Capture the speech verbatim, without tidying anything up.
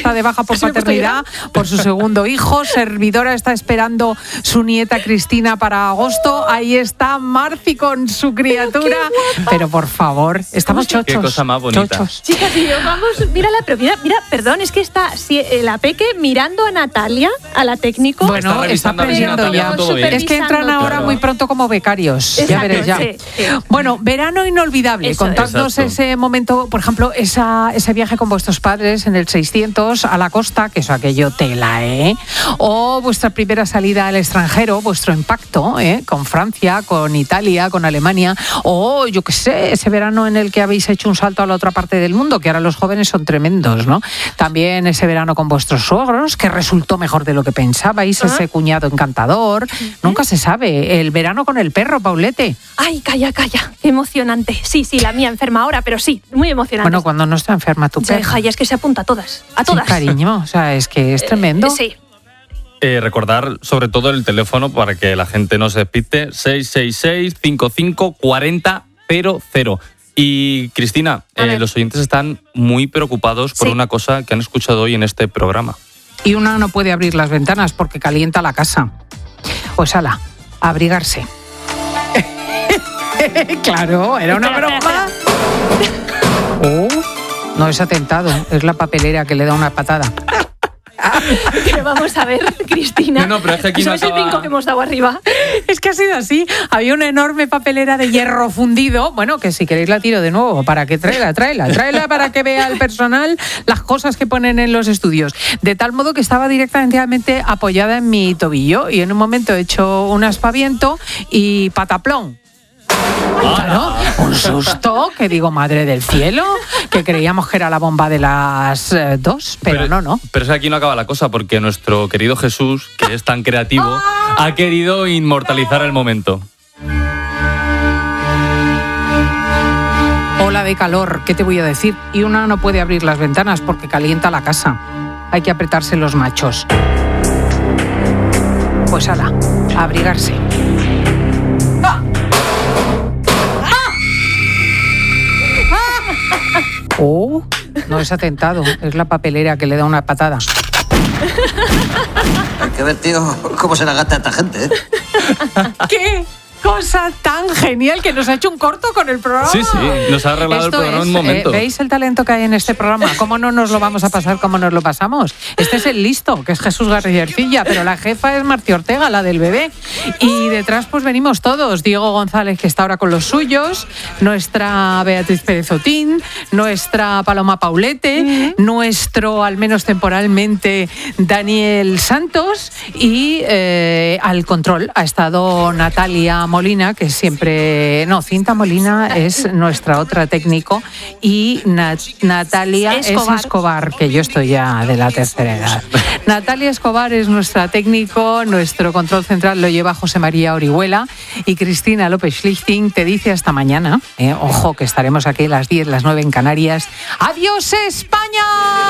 está de baja por paternidad, por su segundo hijo. Servidora está esperando su nieta Cristina para agosto. Ahí está Marci con su criatura. Pero, pero por favor, estamos chochos. Qué cosa más bonita. Chochos. Chicas, y yo, vamos, mírala, pero mira, mira, perdón, es que está si, eh, la Peque mirando a Natalia, a la técnico. Bueno, está, está aprendiendo ya. Es que entran ahora claro. muy pronto como becarios. Exacto, ya veréis ya. Sí, sí. Bueno, verano inolvidable. Eso, contadnos exacto. ese momento, por ejemplo, esa, ese viaje con vuestros padres en el seiscientos a la costa, que eso aquello tela, ¿eh? O vuestra primera salida al extranjero, vuestro impacto, ¿eh? Con Francia, con Italia, con Alemania, o yo qué sé, ese verano en el que habéis hecho un salto a la otra parte del mundo, que ahora los jóvenes son tremendos, ¿no? También ese verano con vuestros suegros, que resultó mejor de lo que pensabais, ¿ah? Ese cuñado encantador. ¿Eh? Nunca se sabe. El verano con el perro, Paulete. Ay, calla, calla. Qué emocionante. Sí, sí, la mía enferma ahora, pero sí, muy emocionante. Bueno, cuando no está enferma tu perro. Deja, ya es que se apunta a todas. A todas. Sí, cariño, o sea, es que es tremendo. Eh, sí. Eh, recordar sobre todo el teléfono para que la gente no se despiste, seis seis seis, cinco cinco cuatro cero cero cero. Y Cristina, eh, los oyentes están muy preocupados por sí. una cosa que han escuchado hoy en este programa. Y una no puede abrir las ventanas porque calienta la casa. Pues ala, abrigarse. Claro, era una broma. Oh, no es atentado, es la papelera que le da una patada. Pero vamos a ver, Cristina. No, no, pero es que aquí ¿Sabes no acaba... el brinco que hemos dado arriba? Es que ha sido así. Había una enorme papelera de hierro fundido. Bueno, que si queréis la tiro de nuevo. Para que tráela, tráela. Tráela para que vea el personal las cosas que ponen en los estudios. De tal modo que estaba directamente apoyada en mi tobillo. Y en un momento he hecho un aspaviento y pataplón. Claro, un susto, que digo, madre del cielo, que creíamos que era la bomba de las eh, dos, pero, pero no, no. Pero es que aquí no acaba la cosa, porque nuestro querido Jesús, que es tan creativo, ¡ah! Ha querido inmortalizar el momento. Ola de calor, ¿qué te voy a decir? Y una no puede abrir las ventanas porque calienta la casa. Hay que apretarse los machos. Pues ala, a abrigarse. Oh, no es atentado, es la papelera que le da una patada. Hay que ver, tío, cómo se la gasta esta gente, ¿eh? ¿Qué? Cosa tan genial que nos ha hecho un corto con el programa. Sí, sí, nos ha arreglado Esto el programa es, en un momento. Eh, ¿Veis el talento que hay en este programa? ¿Cómo no nos lo vamos a pasar como nos lo pasamos? Este es el listo, que es Jesús García, pero la jefa es Marci Ortega, la del bebé. Y detrás pues venimos todos. Diego González, que está ahora con los suyos, nuestra Beatriz Pérez Otín, nuestra Paloma Paulete, uh-huh. nuestro, al menos temporalmente, Daniel Santos y eh, al control ha estado Natalia Molina, que siempre... No, Cinta Molina es nuestra otra técnico y Nat, Natalia Escobar. es Escobar, que yo estoy ya de la tercera edad. Natalia Escobar es nuestra técnico, nuestro control central lo lleva José María Orihuela y Cristina López Schlichting te dice hasta mañana. Eh, ojo, que estaremos aquí a las diez, las nueve en Canarias. ¡Adiós, España!